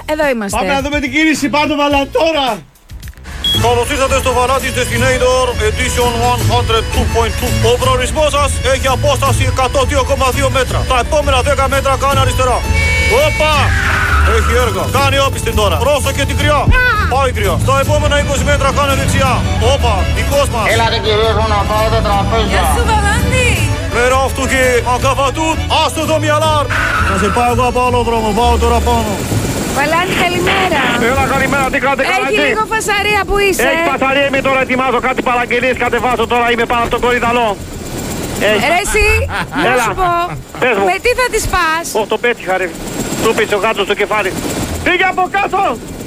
εδώ είμαστε. Πάμε να δούμε την κίνηση πάνω βαλατόρα. Καλώς ήρθατε στο Vanatis Destinator Edition 102.2. Ο προορισμός σας έχει απόσταση 102,2 μέτρα. Τα επόμενα 10 μέτρα κάνει αριστερά. Όπα! Έχει έργα. Κάνει όπιστη τώρα. Πρόσεχε την κρυά. Πάει κρυά. Στα επόμενα 20 μέτρα κάνει δεξιά. Όπα! Δικός μας. Έλατε κυρίες μου να πάετε τραπέζια. Γεια σου Βαλάντη. Μέρα αυτού και ακαβατούν. Άστο το μυαλάρ. Θα σε πάω εγώ από άλλο δρόμο. Πάω τώρα πάνω. Βαλάντη, καλημέρα. Έλα καλημέρα, τι κάνετε καλά Έχει έτσι? λίγο φασαρία που είσαι. Έχει φασαρία, είμαι τώρα, ετοιμάζω κάτι παραγγελίες, κατεβάζω τώρα, είμαι πάνω από τον κορυδαλό. Ρε εσύ, να Έλα. σου πω, Πες μου. με τι θα τις πας? Όχι το πέτυχα ρε, του πεις ο γάτος στο κεφάλι. Πήγε από κάτω!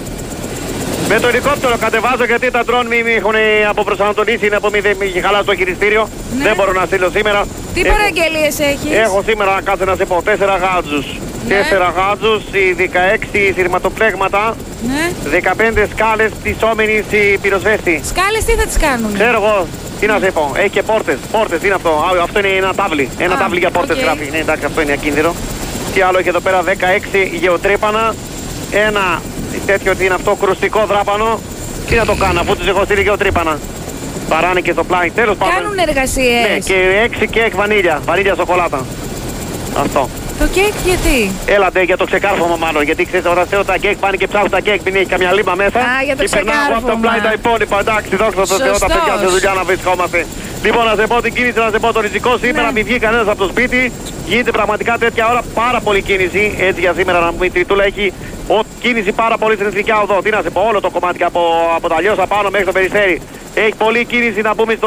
Με το ελικόπτερο κατεβάζω γιατί τα ντρόν με έχουν αποπροσανατολίσει, είναι από μη δεν με είχε χαλάσει το χειριστήριο. Ναι. Δεν μπορώ να στείλω σήμερα. Τι παραγγελίες έχεις? Έχω σήμερα, κάτσε να σε πω, 4 γάτζους. Ναι. 4 γάτζους, οι 16 σειρματοπλέγματα, Ναι. 15 σκάλες πτυσσόμενης πυροσβέστη. Σκάλες τι θα τις κάνουν? Ξέρω εγώ, τι να σε πω, έχει και πόρτες. Πόρτες, τι είναι αυτό? Αυτό είναι ένα τάβλι. Ένα τάβλι για πόρτες οκ. γράφει. Ναι, εντάξει, αυτό είναι ακίνδυνο. Τι άλλο έχει εδώ πέρα, 16 γεωτρύπανα. Ένα τέτοιο, τι είναι αυτό, κρουστικό δράπανο. Τι να το κάνω, αφού τους έχω στείλει γεωτρύπανα. Παράνε και στο πλάι, τέλος πάντων. Κάνουν εργασίες. Ναι, και 6 κέικ βανίλια. Βανίλια σοκολάτα. Αυτό. Το κέικ γιατί? Έλατε για το ξεκάρφωμα μάλλον. Γιατί ξέρεις όταν θέλω τα κέικ πάνε και ψάχνουν τα κέικ, μην έχει καμιά λίμα μέσα. Α, για το και περνάω από το ξεκάρφωμα. πλάι τα υπόλοιπα. Εντάξει, δόξα τω Θεώ, τα παιδιά σε δουλειά να βρισκόμαστε. Λοιπόν, να σε πω την κίνηση, να σε πω το ριζικό. Σήμερα Ναι. μην βγει κανένα από το σπίτι. Γίνεται πραγματικά τέτοια ώρα πάρα πολύ κίνηση. Έτσι για σήμερα να πούμε η Τριτούλα έχει κίνηση πάρα πολύ στην Εθνική Οδό. Τι να σε πω, όλο το κομμάτι από τα Λιώσα πάνω μέχρι το Περιστέρι. Έχει πολλή κίνηση να πούμε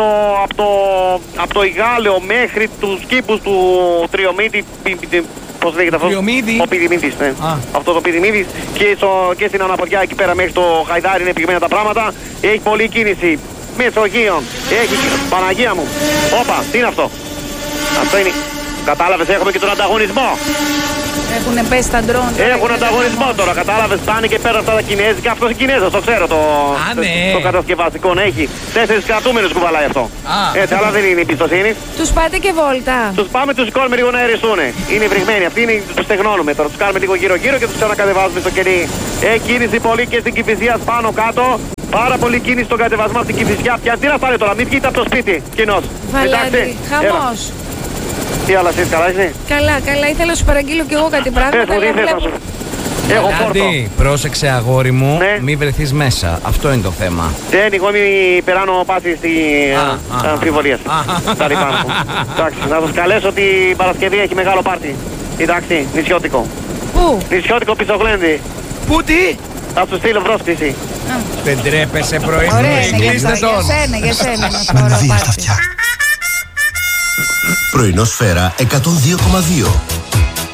από το Ιγάλεο μέχρι τους κήπους του Τριομήτη. Πώς λέγεται αυτό? Τριομήδη. Ο Πηδημίδης, ναι. Αυτό το Πηδημίδης και στην Αναποδιά εκεί πέρα μέχρι το Χαϊδάρι είναι πηγμένα τα πράγματα. Έχει πολλή κίνηση. Μεσογείων. Έχει. Παναγία μου. Όπα, τι είναι αυτό? Αυτό είναι. Κατάλαβες, έχουμε και τον ανταγωνισμό. Έχουνε πέσει τα ντρόν. Έχουν ανταγωνισμό τώρα, κατάλαβες, πάνε και παίρνουν αυτά τα Κινέζικα. Αυτός είναι Κινέζος, το ξέρω ναι. το κατασκευαστικό. Ναι, έχει 4 κρατούμενους κουβαλάει αυτό. Έτσι, αλλά δεν είναι η εμπιστοσύνη. Τους πάτε και βόλτα. Τους πάμε, τους σηκώνουμε λίγο να αεριστούνε. Είναι βρυγμένοι. Αυτοί είναι, τους στεγνώνουμε τώρα. Τους κάνουμε λίγο γύρω-γύρω και τους ξανακατεβάζουμε στο κερί. Έχει κίνηση πολύ και στην Κηφισιά πάνω κάτω. Πάρα πολύ κίνηση στον κατεβασμό στην Κηφισιά. Πια τι να πάνε τώρα, μην βγείτε από το σπίτι κοινός. Βαλάντη, χαμός. Τι άλλα εσείς, καλά είσαι? Καλά, καλά, ήθελα να σου παραγγείλω κι εγώ κάτι Πες πράγματα. μου, τι αλλά θες να βλέπω- σου. Έχω φόρτο. Άντι, πρόσεξε αγόρι μου, Ναι. μη βρεθείς μέσα. Αυτό είναι το θέμα. Δεν, εγώ μην περάνω πάση στη αμφιβολία. Τα λοιπά μου. Εντάξει, να σας καλέσω την Παρασκευή έχει μεγάλο πάρτι. Εντάξει, νησιώτικο. Πού? Νησιώτικο πισωγλέντι. Πού τι? Θα σου στείλω πρόσκληση. Δεν τρέπεσαι πρωί. Ωραία είναι για Κλείστε αυτό. τον. Για σένα να σου πω ωραίο Δύο πάρτι. στα αυτιά. Πρωινό Σφαίρα 102,2.